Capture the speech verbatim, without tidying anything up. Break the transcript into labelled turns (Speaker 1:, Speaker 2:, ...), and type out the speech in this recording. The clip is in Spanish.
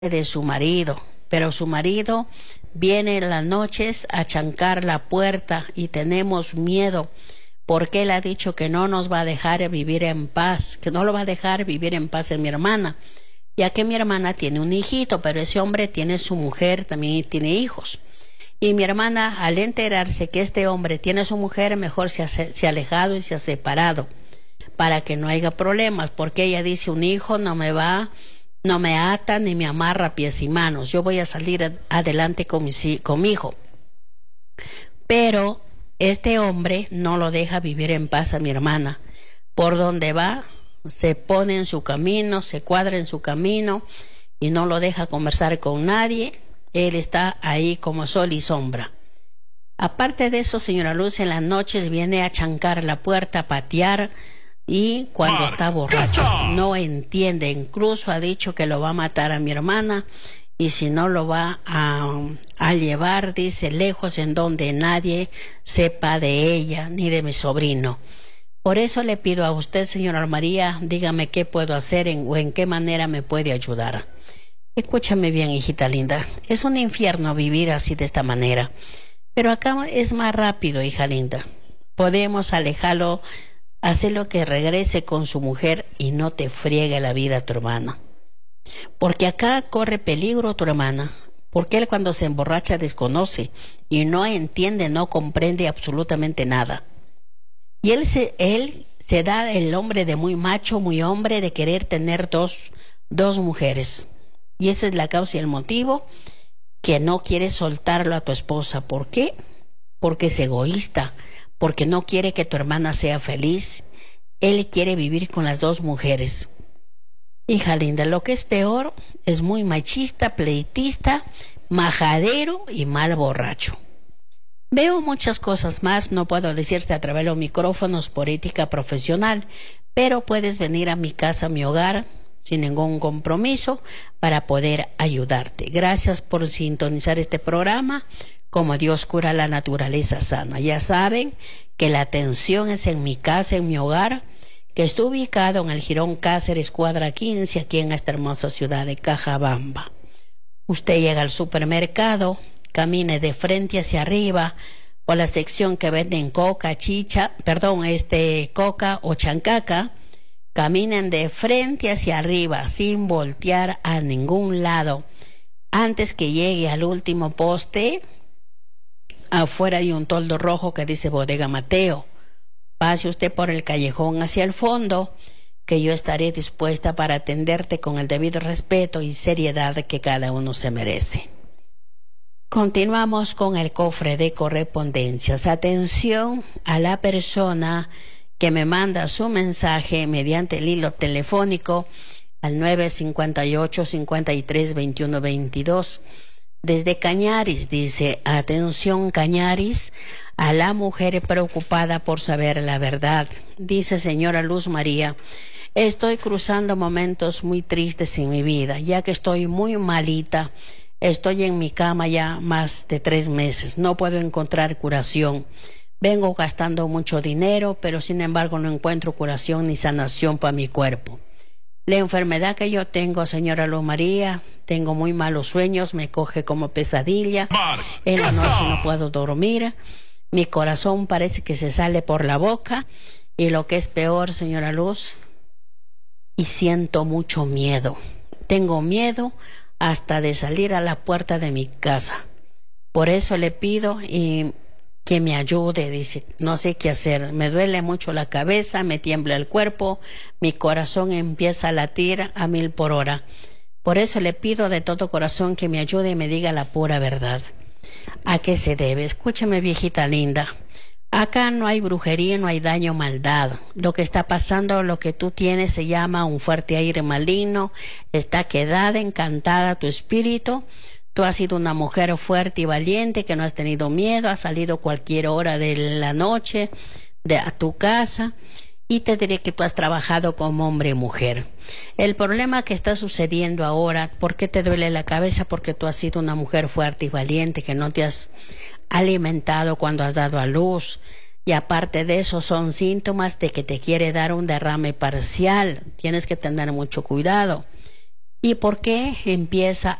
Speaker 1: de su marido, pero su marido viene en las noches a chancar la puerta y tenemos miedo porque él ha dicho que no nos va a dejar vivir en paz, que no lo va a dejar vivir en paz en mi hermana, ya que mi hermana tiene un hijito, pero ese hombre tiene su mujer, también tiene hijos. Y mi hermana, al enterarse que este hombre tiene su mujer, mejor se ha, se ha alejado y se ha separado para que no haya problemas, porque ella dice, un hijo no me va, no me ata ni me amarra pies y manos, yo voy a salir adelante con mi, con mi hijo. Pero este hombre no lo deja vivir en paz a mi hermana. Por donde va, se pone en su camino, se cuadra en su camino y no lo deja conversar con nadie. Él está ahí como sol y sombra. Aparte de eso, señora Luz, en las noches viene a chancar la puerta, a patear, y cuando está borracho no entiende, incluso ha dicho que lo va a matar a mi hermana y si no lo va a, a llevar, dice, lejos en donde nadie sepa de ella ni de mi sobrino. Por eso le pido a usted, señora María, dígame qué puedo hacer en, o en qué manera me puede ayudar. Escúchame bien, hijita linda, es un infierno vivir así de esta manera, pero acá es más rápido, hija linda. Podemos alejarlo, hacerlo que regrese con su mujer y no te friegue la vida a tu hermana. Porque acá corre peligro tu hermana, porque él cuando se emborracha desconoce y no entiende, no comprende absolutamente nada. Y él se, él se da el hombre de muy macho, muy hombre, de querer tener dos, dos mujeres. Y esa es la causa y el motivo que no quieres soltarlo a tu esposa. ¿Por qué? Porque es egoísta, porque no quiere que tu hermana sea feliz. Él quiere vivir con las dos mujeres. Hija linda, lo que es peor, es muy machista, pleitista, majadero y mal borracho. Veo muchas cosas más, no puedo decirte a través de los micrófonos por ética profesional, pero puedes venir a mi casa, a mi hogar, sin ningún compromiso, para poder ayudarte. Gracias por sintonizar este programa, Como Dios cura la naturaleza sana. Ya saben que la atención es en mi casa, en mi hogar, que está ubicado en el Jirón Cáceres, cuadra quince, aquí en esta hermosa ciudad de Cajabamba. Usted llega al supermercado, camine de frente hacia arriba por la sección que venden coca, chicha, perdón, este coca o chancaca. Caminen de frente hacia arriba sin voltear a ningún lado. Antes que llegue al último poste, afuera hay un toldo rojo que dice Bodega Mateo. Pase usted por el callejón hacia el fondo, que yo estaré dispuesta para atenderte con el debido respeto y seriedad que cada uno se merece. Continuamos con el cofre de correspondencias. Atención a la persona que me manda su mensaje mediante el hilo telefónico al nueve cinco ocho, cinco tres, veintiuno veintidós. Desde Cañaris dice, atención Cañaris, a la mujer preocupada por saber la verdad. Dice, señora Luz María, estoy cruzando momentos muy tristes en mi vida, ya que estoy muy malita. Estoy en mi cama ya más de tres meses, no puedo encontrar curación. Vengo gastando mucho dinero, pero sin embargo no encuentro curación ni sanación para mi cuerpo. La enfermedad que yo tengo, señora Luz María, tengo muy malos sueños, me coge como pesadilla. En la noche no puedo dormir, mi corazón parece que se sale por la boca y lo que es peor, señora Luz, y siento mucho miedo. Tengo miedo hasta de salir a la puerta de mi casa. Por eso le pido y que me ayude, dice, no sé qué hacer, me duele mucho la cabeza, me tiembla el cuerpo, mi corazón empieza a latir a mil por hora. Por eso le pido de todo corazón que me ayude y me diga la pura verdad. ¿A qué se debe? Escúcheme, viejita linda. Acá no hay brujería, no hay daño, maldad. Lo que está pasando, lo que tú tienes se llama un fuerte aire maligno, está quedada, encantada tu espíritu. Tú has sido una mujer fuerte y valiente que no has tenido miedo, has salido cualquier hora de la noche de, a tu casa y te diré que tú has trabajado como hombre y mujer. El problema que está sucediendo ahora, ¿por qué te duele la cabeza? Porque tú has sido una mujer fuerte y valiente que no te has alimentado cuando has dado a luz. Y aparte de eso son síntomas de que te quiere dar un derrame parcial. Tienes que tener mucho cuidado. ¿Y por qué empieza